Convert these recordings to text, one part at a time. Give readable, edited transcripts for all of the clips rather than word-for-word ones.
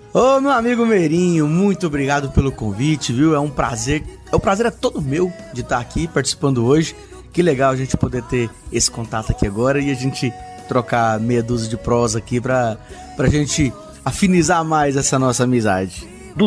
Ô, meu amigo Meirinho, muito obrigado pelo convite, viu? É um prazer, o prazer é todo meu de estar aqui participando hoje. Que legal a gente poder ter esse contato aqui agora e a gente trocar meia dúzia de prosa aqui pra gente afinizar mais essa nossa amizade.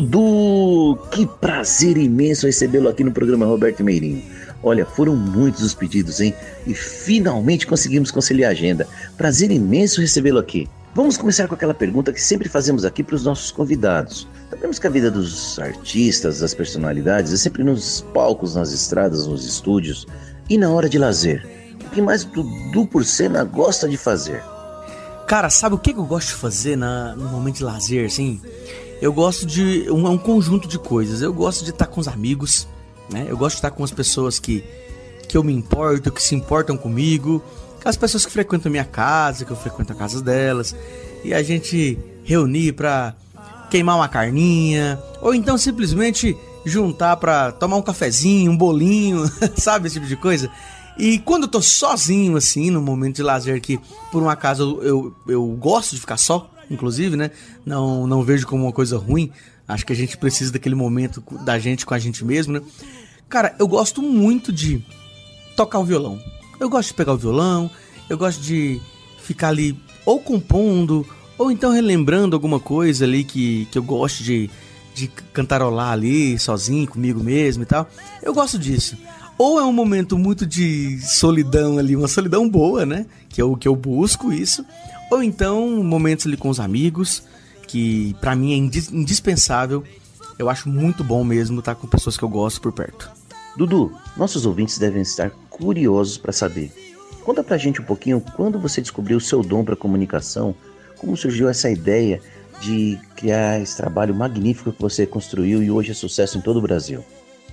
Dudu, que prazer imenso recebê-lo aqui no programa Roberto Meirinho. Olha, foram muitos os pedidos, hein? E finalmente conseguimos conciliar a agenda. Prazer imenso recebê-lo aqui. Vamos começar com aquela pergunta que sempre fazemos aqui para os nossos convidados. Sabemos que a vida dos artistas, das personalidades, é sempre nos palcos, nas estradas, nos estúdios e na hora de lazer. O que mais Dudu Porcena gosta de fazer? Cara, sabe o que eu gosto de fazer no momento de lazer, assim? Eu gosto de um conjunto de coisas. Eu gosto de estar com os amigos, né? Eu gosto de estar com as pessoas que eu me importo, que se importam comigo. As pessoas que frequentam a minha casa, que eu frequento a casa delas, e a gente reunir pra queimar uma carninha, ou então simplesmente juntar pra tomar um cafezinho, um bolinho, sabe, esse tipo de coisa. E quando eu tô sozinho, assim, no momento de lazer que, por um acaso, eu gosto de ficar só, inclusive, né, não vejo como uma coisa ruim, acho que a gente precisa daquele momento da gente com a gente mesmo, né. Cara, eu gosto muito de tocar o violão. Eu gosto de pegar o violão, eu gosto de ficar ali ou compondo, ou então relembrando alguma coisa ali que eu gosto de cantarolar ali, sozinho, comigo mesmo e tal. Eu gosto disso. Ou é um momento muito de solidão ali, uma solidão boa, né? Que eu busco isso. Ou então momentos ali com os amigos, que pra mim é indispensável. Eu acho muito bom mesmo estar com pessoas que eu gosto por perto. Dudu, nossos ouvintes devem estar curiosos para saber. Conta pra gente um pouquinho quando você descobriu o seu dom para comunicação, como surgiu essa ideia de criar esse trabalho magnífico que você construiu e hoje é sucesso em todo o Brasil.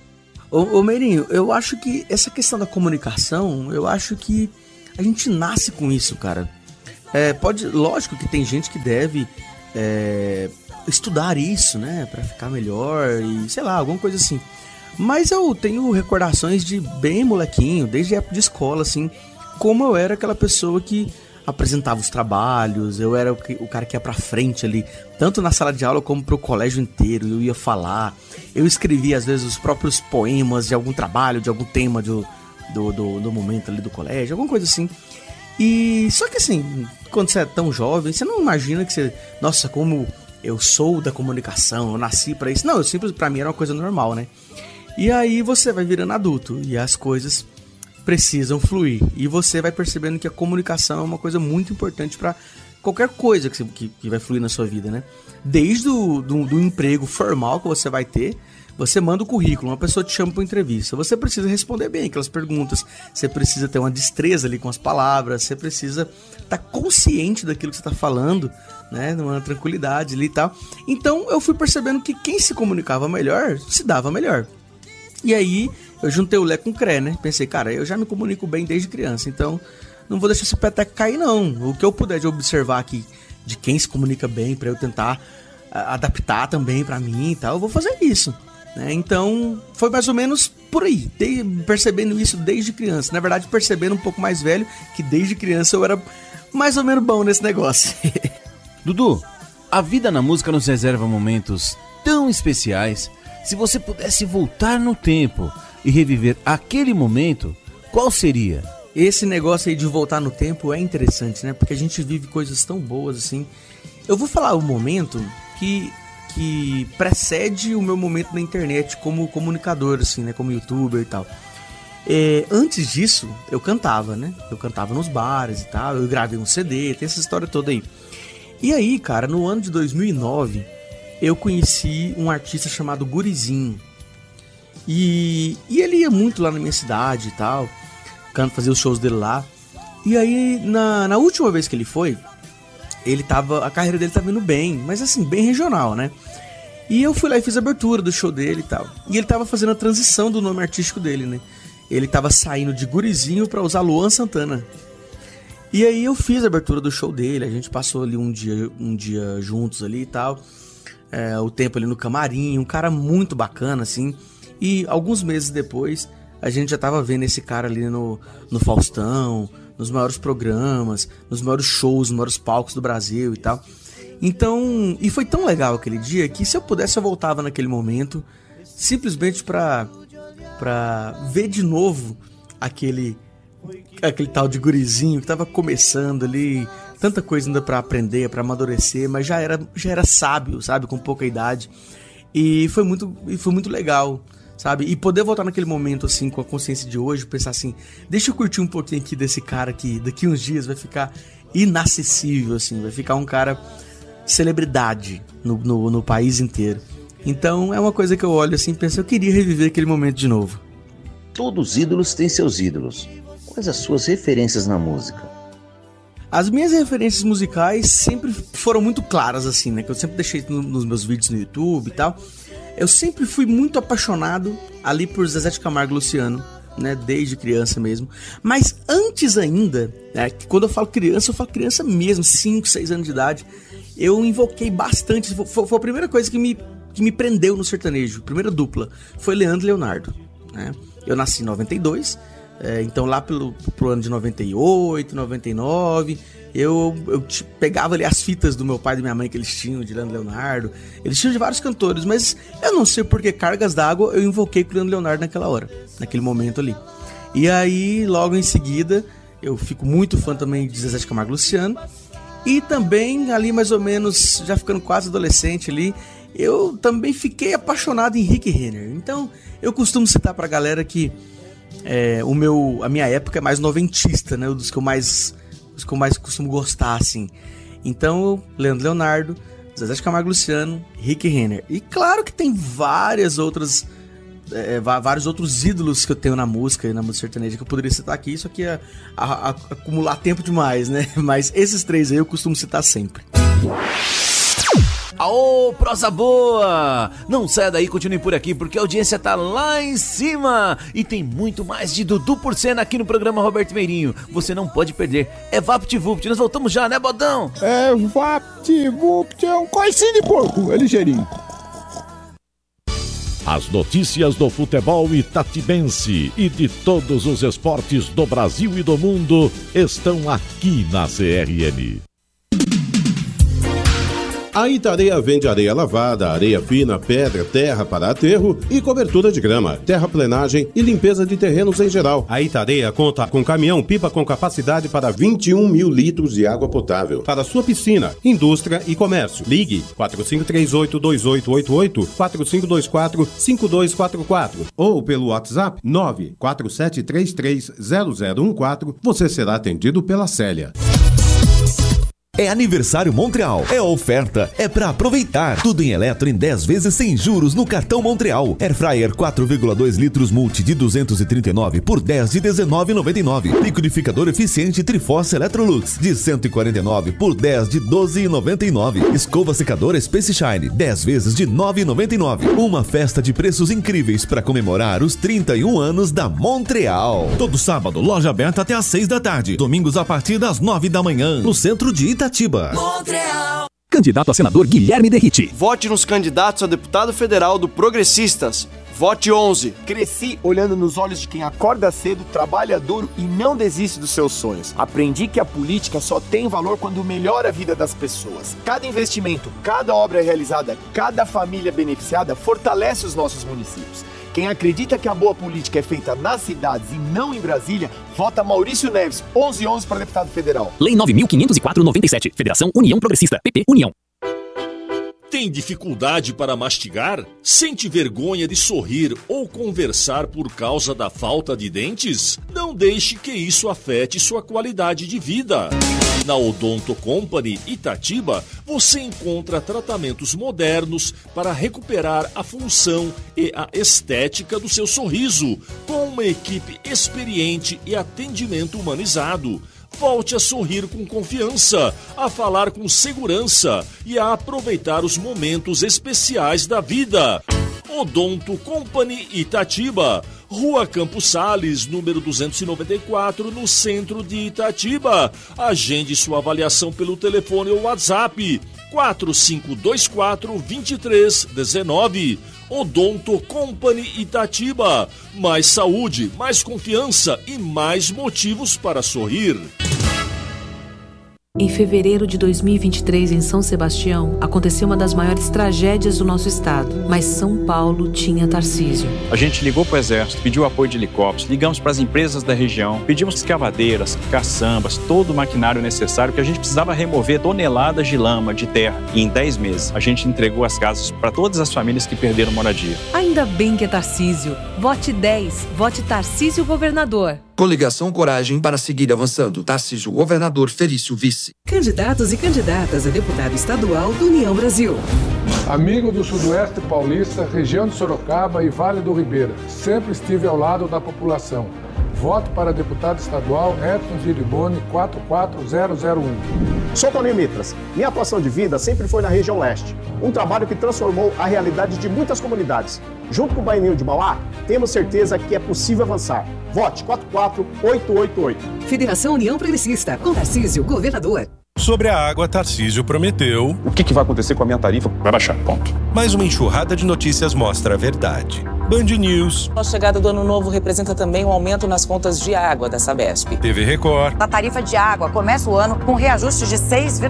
Ô Meirinho, eu acho que essa questão da comunicação, eu acho que a gente nasce com isso, cara. Lógico que tem gente que deve estudar isso, né, pra ficar melhor e sei lá, alguma coisa assim. Mas eu tenho recordações de bem molequinho, desde a época de escola, assim, como eu era aquela pessoa que apresentava os trabalhos, eu era o cara que ia pra frente ali, tanto na sala de aula como pro colégio inteiro, eu ia falar, eu escrevia às vezes os próprios poemas de algum trabalho, de algum tema do momento ali do colégio, alguma coisa assim. E só que assim, quando você é tão jovem, você não imagina que você, nossa, como eu sou da comunicação, eu nasci pra isso. Não, pra mim era uma coisa normal, né? E aí você vai virando adulto e as coisas precisam fluir. E você vai percebendo que a comunicação é uma coisa muito importante para qualquer coisa que vai fluir na sua vida, né? Desde do emprego formal que você vai ter, você manda o currículo, uma pessoa te chama para uma entrevista. Você precisa responder bem aquelas perguntas, você precisa ter uma destreza ali com as palavras, você precisa estar consciente daquilo que você está falando, né? Numa tranquilidade ali e tal. Então eu fui percebendo que quem se comunicava melhor, se dava melhor. E aí, eu juntei o Lé com o Cré, né? Pensei, cara, eu já me comunico bem desde criança, então não vou deixar esse peteco cair, não. O que eu puder de observar aqui de quem se comunica bem, pra eu tentar adaptar também pra mim e tal, eu vou fazer isso, né? Então, foi mais ou menos por aí, percebendo isso desde criança. Na verdade, percebendo um pouco mais velho, que desde criança eu era mais ou menos bom nesse negócio. Dudu, a vida na música nos reserva momentos tão especiais. Se você pudesse voltar no tempo e reviver aquele momento, qual seria? Esse negócio aí de voltar no tempo é interessante, né? Porque a gente vive coisas tão boas assim. Eu vou falar o momento que precede o meu momento na internet como comunicador, assim, né? Como youtuber e tal. Antes disso, eu cantava, né? Eu cantava nos bares e tal. Eu gravei um CD, tem essa história toda aí. E aí, cara, no ano de 2009... eu conheci um artista chamado Gurizinho. E ele ia muito lá na minha cidade e tal, fazia os shows dele lá. E aí, na última vez que ele foi, a carreira dele tava indo bem, mas assim, bem regional, né? E eu fui lá e fiz a abertura do show dele e tal. E ele tava fazendo a transição do nome artístico dele, né? Ele tava saindo de Gurizinho pra usar Luan Santana. E aí eu fiz a abertura do show dele, a gente passou ali um dia juntos ali e tal. O tempo ali no camarim, um cara muito bacana, assim. E alguns meses depois, a gente já tava vendo esse cara ali no Faustão, nos maiores programas, nos maiores shows, nos maiores palcos do Brasil e tal. Então, e foi tão legal aquele dia que se eu pudesse eu voltava naquele momento, simplesmente pra ver de novo aquele tal de gurizinho que tava começando ali, tanta coisa ainda pra aprender, pra amadurecer, mas já era sábio, sabe, com pouca idade. E foi muito legal, sabe? E poder voltar naquele momento, assim, com a consciência de hoje, pensar assim, deixa eu curtir um pouquinho aqui desse cara que daqui uns dias vai ficar inacessível, assim, vai ficar um cara celebridade no país inteiro. Então é uma coisa que eu olho assim e penso, eu queria reviver aquele momento de novo. Todos os ídolos têm seus ídolos. Quais as suas referências na música? As minhas referências musicais sempre foram muito claras, assim, né? Que eu sempre deixei nos meus vídeos no YouTube e tal. Eu sempre fui muito apaixonado ali por Zezé de Camargo e Luciano, né? Desde criança mesmo. Mas antes ainda, né? Quando eu falo criança mesmo, 5, 6 anos de idade. Eu invoquei bastante, foi a primeira coisa que me prendeu no sertanejo, primeira dupla, foi Leandro e Leonardo, né? Eu nasci em 92, então lá pro ano de 98, 99, eu pegava ali as fitas do meu pai e da minha mãe que eles tinham, de Leandro e Leonardo, eles tinham de vários cantores, mas eu não sei por que cargas d'água eu invoquei com o Leandro e Leonardo naquela hora, naquele momento ali. E aí, logo em seguida, eu fico muito fã também de Zezé de Camargo e Luciano. E também, ali mais ou menos, já ficando quase adolescente ali, eu também fiquei apaixonado em Rick Renner. Então, eu costumo citar pra galera que a minha época é mais noventista, né? Dos que eu mais costumo gostar, assim. Então, Leandro Leonardo, Zezé de Camargo e Luciano, Rick Renner. E claro que tem vários outros ídolos que eu tenho na música sertaneja que eu poderia citar aqui, isso aqui é acumular tempo demais, né? Mas esses 3 aí eu costumo citar sempre. Aô, prosa boa! Não saia daí, continue por aqui, porque a audiência tá lá em cima! E tem muito mais de Dudu por Cena aqui no programa Roberto Meirinho. Você não pode perder. É VaptVupt, nós voltamos já, né, Bodão? É VaptVupt, é um coicinho de porco, é ligeirinho. As notícias do futebol itatibense e de todos os esportes do Brasil e do mundo estão aqui na CRN. A Itareia vende areia lavada, areia fina, pedra, terra para aterro e cobertura de grama, terraplenagem e limpeza de terrenos em geral. A Itareia conta com caminhão-pipa com capacidade para 21 mil litros de água potável para sua piscina, indústria e comércio. Ligue 4538-2888, 4524-5244 ou pelo WhatsApp 947330014. Você será atendido pela Célia. É aniversário Montreal, é oferta, é pra aproveitar. Tudo em eletro em 10 vezes sem juros no cartão Montreal. Airfryer 4,2 litros multi de 239 por 10 de R$19,99. Liquidificador eficiente Triforce Electrolux de 149 por 10 de R$12,99. Escova secadora Space Shine 10 vezes de R$9,99. Uma festa de preços incríveis para comemorar os 31 anos da Montreal. Todo sábado, loja aberta até às 6 da tarde. Domingos a partir das 9 da manhã. No centro de Itatiba. Montreal. Candidato a senador Guilherme Derriti. Vote nos candidatos a deputado federal do Progressistas. Vote 11. Cresci olhando nos olhos de quem acorda cedo, trabalha duro e não desiste dos seus sonhos. Aprendi que a política só tem valor quando melhora a vida das pessoas. Cada investimento, cada obra realizada, cada família beneficiada fortalece os nossos municípios. Quem acredita que a boa política é feita nas cidades e não em Brasília, vota Maurício Neves, 1111 para deputado federal. Lei 9.504/97. Federação União Progressista. PP União. Tem dificuldade para mastigar? Sente vergonha de sorrir ou conversar por causa da falta de dentes? Não deixe que isso afete sua qualidade de vida. Na Odonto Company Itatiba, você encontra tratamentos modernos para recuperar a função e a estética do seu sorriso, com uma equipe experiente e atendimento humanizado. Volte a sorrir com confiança, a falar com segurança e a aproveitar os momentos especiais da vida. Odonto Company Itatiba, Rua Campos Sales, número 294, no centro de Itatiba. Agende sua avaliação pelo telefone ou WhatsApp 4524-2319. Odonto Company Itatiba. Mais saúde, mais confiança e mais motivos para sorrir. Em fevereiro de 2023, em São Sebastião, aconteceu uma das maiores tragédias do nosso estado. Mas São Paulo tinha Tarcísio. A gente ligou para o Exército, pediu apoio de helicópteros, ligamos para as empresas da região, pedimos escavadeiras, caçambas, todo o maquinário necessário, que a gente precisava remover toneladas de lama, de terra. E em 10 meses, a gente entregou as casas para todas as famílias que perderam moradia. Ainda bem que é Tarcísio. Vote 10. Vote Tarcísio Governador. Coligação Coragem para seguir avançando. Tarcísio Governador, Felício Vice. Candidatos e candidatas a deputado estadual do União Brasil. Amigo do Sudoeste Paulista, região de Sorocaba e Vale do Ribeira. Sempre estive ao lado da população. Voto para deputado estadual Edson Giriboni 44001. Sou Toninho Mitras. Minha atuação de vida sempre foi na região leste. Um trabalho que transformou a realidade de muitas comunidades. Junto com o Baianinho de Mauá, temos certeza que é possível avançar. Vote 44888. Federação União Progressista, com Tarcísio, governador. Sobre a água, Tarcísio prometeu... O que vai acontecer com a minha tarifa? Vai baixar, ponto. Mas uma enxurrada de notícias mostra a verdade. Band News. A chegada do ano novo representa também um aumento nas contas de água da Sabesp. TV Record. A tarifa de água começa o ano com reajuste de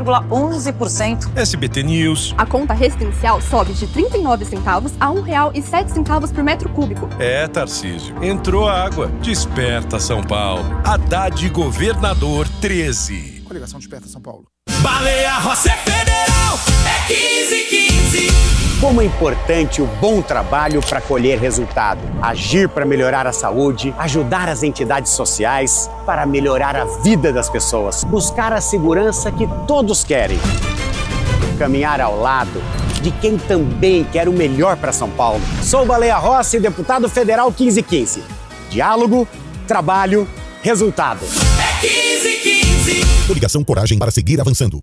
6,11%. SBT News. A conta residencial sobe de 39 centavos a R$ 1,07 por metro cúbico. É, Tarcísio. Entrou a água. Desperta São Paulo. Haddad Governador 13. Coligação Desperta São Paulo. Baleia Rossi é federal, é 1515. Como é importante o bom trabalho para colher resultado. Agir para melhorar a saúde, ajudar as entidades sociais para melhorar a vida das pessoas. Buscar a segurança que todos querem. Caminhar ao lado de quem também quer o melhor para São Paulo. Sou Baleia Rossi, deputado federal 1515. Diálogo, trabalho, resultado. É 1515. Coligação Coragem para seguir avançando.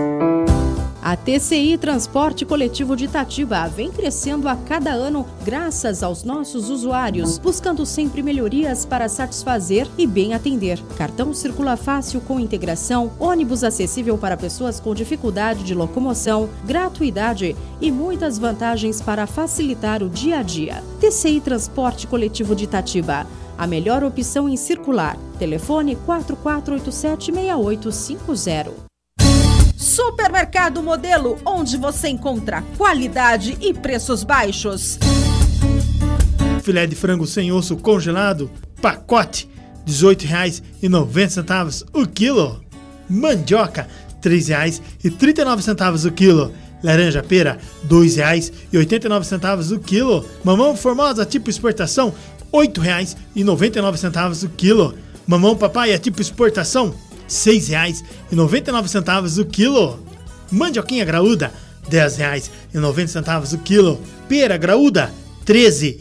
A TCI Transporte Coletivo de Itatiba vem crescendo a cada ano graças aos nossos usuários, buscando sempre melhorias para satisfazer e bem atender. Cartão circula fácil com integração, ônibus acessível para pessoas com dificuldade de locomoção, gratuidade e muitas vantagens para facilitar o dia a dia. TCI Transporte Coletivo de Itatiba, a melhor opção em circular. Telefone 4487-6850. Supermercado Modelo, onde você encontra qualidade e preços baixos. Filé de frango sem osso congelado, pacote, R$ 18,90 o quilo. Mandioca, R$ 3,39 o quilo. Laranja pera, R$ 2,89 o quilo. Mamão formosa tipo exportação, R$ 8,99 o quilo. Mamão papaya tipo exportação, R$ 6,99 o quilo. Mandioquinha graúda, R$ 10,90 o quilo. Pera graúda, R$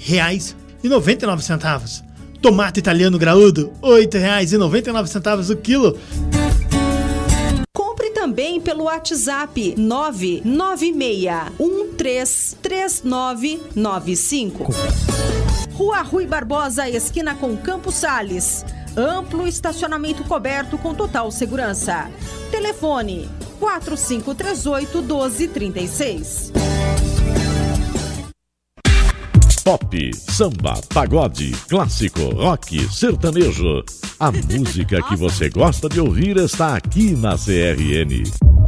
13,99. Tomate italiano graúdo, R$ 8,99 o quilo. Compre também pelo WhatsApp 996133995. Rua Rui Barbosa, esquina com Campos Sales. Amplo estacionamento coberto com total segurança. Telefone 4538-1236. Pop, samba, pagode, clássico, rock, sertanejo. A música que você gosta de ouvir está aqui na CRN.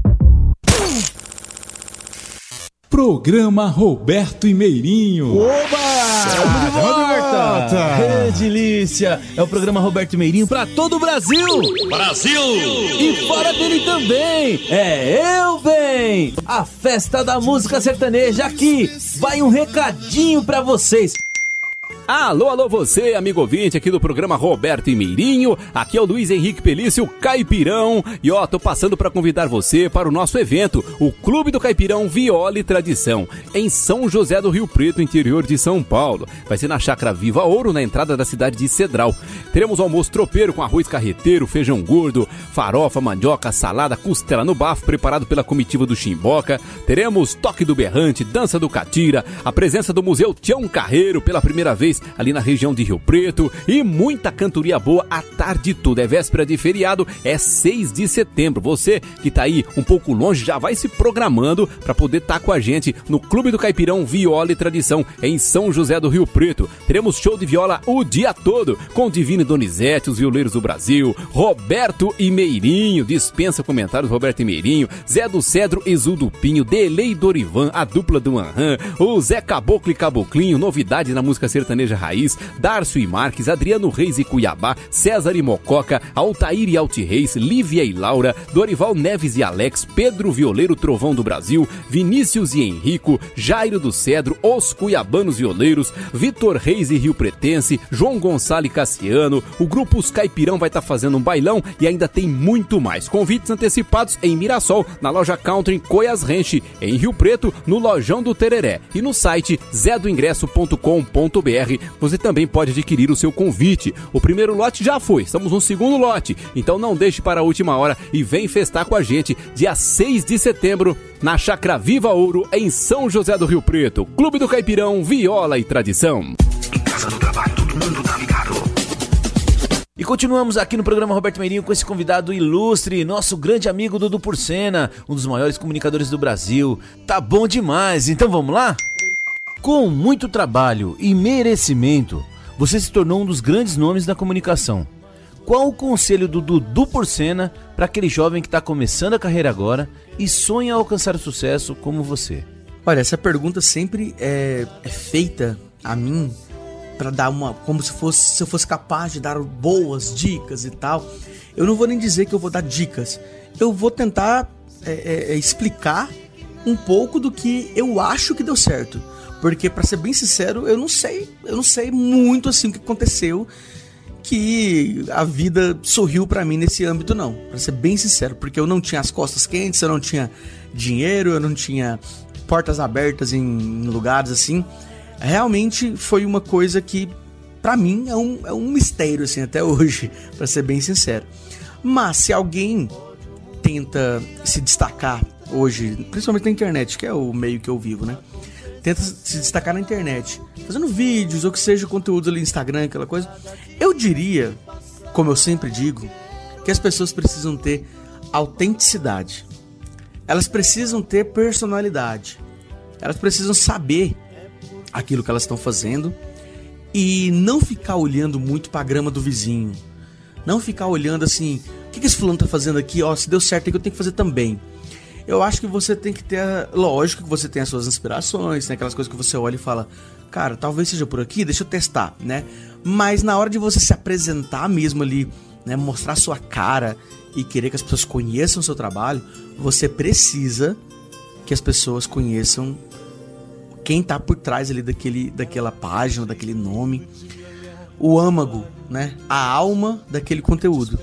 Programa Roberto e Meirinho. Oba! Estamos de volta! Que delícia! É o programa Roberto e Meirinho pra todo o Brasil! Brasil! E fora dele também! É Eu Bem! A festa da música sertaneja aqui! Vai um recadinho pra vocês! Alô, alô você, amigo ouvinte aqui do programa Roberto e Meirinho. Aqui é o Luiz Henrique Pelício, Caipirão. E ó, tô passando para convidar você para o nosso evento, o Clube do Caipirão Viola e Tradição, em São José do Rio Preto, interior de São Paulo. Vai ser na Chácara Viva Ouro, na entrada da cidade de Cedral. Teremos almoço tropeiro com arroz carreteiro, feijão gordo, farofa, mandioca, salada, costela no bafo, preparado pela comitiva do Chimboca. Teremos toque do berrante, dança do catira, a presença do Museu Tião Carreiro pela primeira vez Reis, ali na região de Rio Preto, e muita cantoria boa a tarde toda. É véspera de feriado, é 6 de setembro. Você que tá aí um pouco longe já vai se programando para poder estar com a gente no Clube do Caipirão Viola e Tradição em São José do Rio Preto. Teremos show de viola o dia todo com Divino e Donizete, os violeiros do Brasil, Roberto e Meirinho, dispensa comentários, Roberto e Meirinho, Zé do Cedro e Zul do Pinho, Delei e Dorivan, a dupla do Anhã, o Zé Caboclo e Caboclinho, novidade na música sertaneja raiz, Darcio e Marques, Adriano Reis e Cuiabá, César e Mococa, Altair e Alti Reis, Lívia e Laura, Dorival Neves e Alex, Pedro Violeiro Trovão do Brasil, Vinícius e Henrico, Jairo do Cedro, os Cuiabanos Violeiros, Vitor Reis e Rio Pretense, João Gonçalo e Cassiano, o grupo Os Caipirão vai estar fazendo um bailão e ainda tem muito mais. Convites antecipados em Mirassol, na loja Country Coias Ranch, em Rio Preto, no Lojão do Tereré e no site zedoingresso.com.br. Você também pode adquirir o seu convite. O primeiro lote já foi, estamos no segundo lote, então não deixe para a última hora e vem festar com a gente dia 6 de setembro na Chácara Viva Ouro, em São José do Rio Preto. Clube do Caipirão, Viola e Tradição. Em casa, no trabalho, todo mundo tá ligado. E continuamos aqui no programa Roberto Meirinho com esse convidado ilustre, nosso grande amigo Dudu Porcena, um dos maiores comunicadores do Brasil. Tá bom demais, então vamos lá? Com muito trabalho e merecimento, você se tornou um dos grandes nomes da comunicação. Qual o conselho do Dudu Porcena para aquele jovem que está começando a carreira agora e sonha alcançar o sucesso como você? Olha, essa pergunta sempre é feita a mim para dar como se eu fosse capaz de dar boas dicas e tal. Eu não vou nem dizer que eu vou dar dicas. Eu vou tentar explicar um pouco do que eu acho que deu certo. Porque, para ser bem sincero, eu não sei muito assim o que aconteceu, que a vida sorriu pra mim nesse âmbito, não. Pra ser bem sincero, porque eu não tinha as costas quentes, eu não tinha dinheiro, eu não tinha portas abertas em lugares assim. Realmente foi uma coisa que, pra mim, é um mistério, assim, até hoje, pra ser bem sincero. Mas, se alguém tenta se destacar hoje, principalmente na internet, que é o meio que eu vivo, né? Tenta se destacar na internet, fazendo vídeos, ou que seja conteúdo ali no Instagram, aquela coisa. Eu diria, como eu sempre digo, que as pessoas precisam ter autenticidade. Elas precisam ter personalidade. Elas precisam saber aquilo que elas estão fazendo e não ficar olhando muito pra grama do vizinho. Não ficar olhando assim, o que esse fulano tá fazendo aqui? Ó, se deu certo, eu tenho que fazer também. Eu acho que você tem que ter, lógico que você tem as suas inspirações, tem aquelas coisas que você olha e fala, cara, talvez seja por aqui, deixa eu testar, né? Mas na hora de você se apresentar mesmo ali, né, mostrar sua cara e querer que as pessoas conheçam o seu trabalho, você precisa que as pessoas conheçam quem tá por trás ali daquela página, daquele nome, o âmago, né? A alma daquele conteúdo.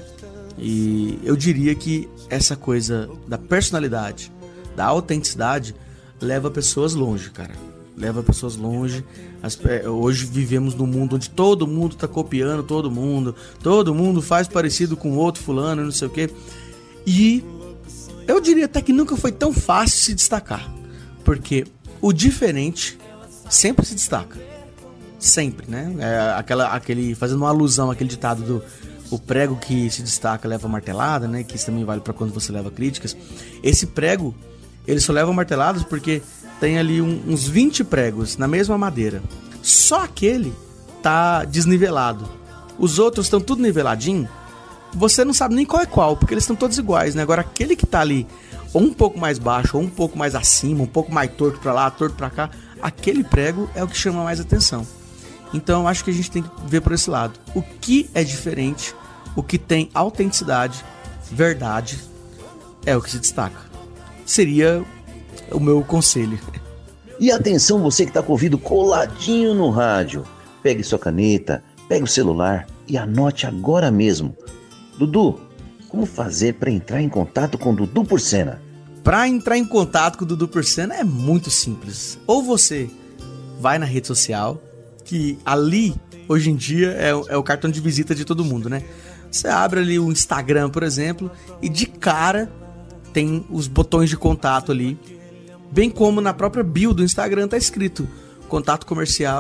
E eu diria que essa coisa da personalidade, da autenticidade, leva pessoas longe, cara. Leva pessoas longe. Hoje vivemos num mundo onde todo mundo tá copiando todo mundo faz parecido com outro fulano, não sei o quê. E eu diria até que nunca foi tão fácil se destacar. Porque o diferente sempre se destaca. Sempre, né? Fazendo uma alusão àquele ditado do o prego que se destaca leva martelada, né? Que isso também vale para quando você leva críticas. Esse prego, ele só leva marteladas porque tem ali uns 20 pregos na mesma madeira. Só aquele tá desnivelado. Os outros estão tudo niveladinho. Você não sabe nem qual é qual, porque eles estão todos iguais, né? Agora aquele que tá ali ou um pouco mais baixo, ou um pouco mais acima, um pouco mais torto para lá, torto para cá, aquele prego é o que chama mais atenção. Então eu acho que a gente tem que ver por esse lado. O que é diferente, o que tem autenticidade, verdade, é o que se destaca. Seria o meu conselho. E atenção, você que está com o ouvido coladinho no rádio. Pegue sua caneta, pegue o celular e anote agora mesmo. Dudu, como fazer para entrar em contato com o Dudu Porcena? Para entrar em contato com o Dudu Porcena é muito simples. Ou você vai na rede social, que ali, hoje em dia, é o cartão de visita de todo mundo, né? Você abre ali o Instagram, por exemplo, e de cara tem os botões de contato ali, bem como na própria bio do Instagram tá escrito contato comercial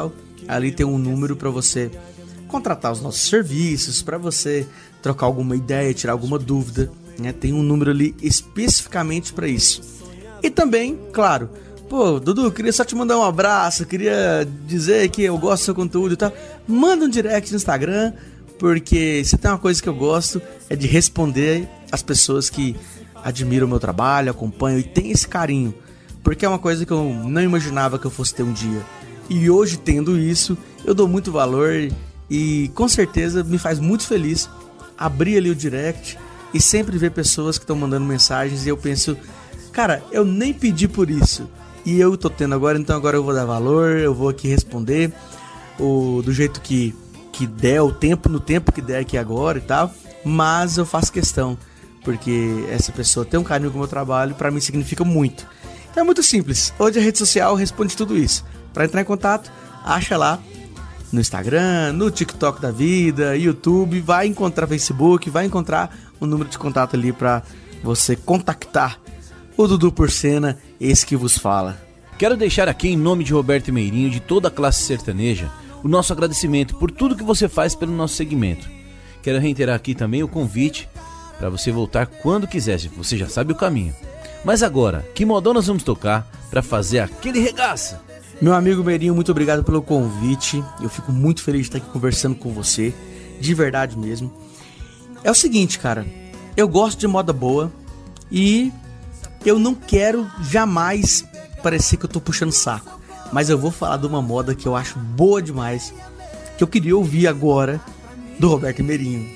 Ali tem um número para você contratar os nossos serviços, para você trocar alguma ideia, tirar alguma dúvida, né? Tem um número ali especificamente para isso. E também, claro, pô, Dudu, queria só te mandar um abraço, queria dizer que eu gosto do seu conteúdo e tal. Manda um direct no Instagram, porque se tem uma coisa que eu gosto é de responder as pessoas que admiram o meu trabalho, acompanham e tem esse carinho, porque é uma coisa que eu não imaginava que eu fosse ter um dia. E hoje, tendo isso, eu dou muito valor e com certeza me faz muito feliz abrir ali o direct e sempre ver pessoas que estão mandando mensagens e eu penso, cara, eu nem pedi por isso e eu tô tendo agora, então agora eu vou dar valor, eu vou aqui responder do jeito que der, no tempo que der aqui agora e tal, mas eu faço questão, porque essa pessoa tem um carinho com o meu trabalho, pra mim significa muito. Então é muito simples, hoje a rede social responde tudo isso. Para entrar em contato, acha lá no Instagram, no TikTok da vida, YouTube, vai encontrar Facebook, vai encontrar o número de contato ali para você contactar o Dudu Porcena, esse que vos fala. Quero deixar aqui em nome de Roberto Meirinho, de toda a classe sertaneja, o nosso agradecimento por tudo que você faz pelo nosso segmento. Quero reiterar aqui também o convite para você voltar quando quiser, você já sabe o caminho. Mas agora, que modão nós vamos tocar para fazer aquele regaço? Meu amigo Meirinho, muito obrigado pelo convite. Eu fico muito feliz de estar aqui conversando com você, de verdade mesmo. É o seguinte, cara, eu gosto de moda boa e eu não quero jamais parecer que eu tô puxando saco, mas eu vou falar de uma moda que eu acho boa demais, que eu queria ouvir agora, do Roberto Meirinho.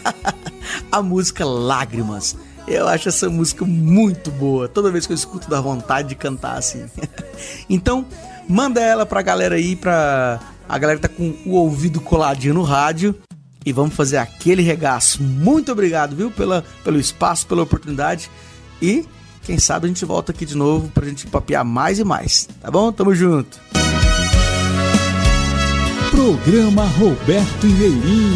A música Lágrimas. Eu acho essa música muito boa. Toda vez que eu escuto dá vontade de cantar assim. Então, manda ela pra galera aí, pra a galera que tá com o ouvido coladinho no rádio. E vamos fazer aquele regaço. Muito obrigado, viu? Pelo espaço, pela oportunidade. E quem sabe a gente volta aqui de novo pra gente papear mais e mais. Tá bom? Tamo junto. Programa Roberto Meirinho.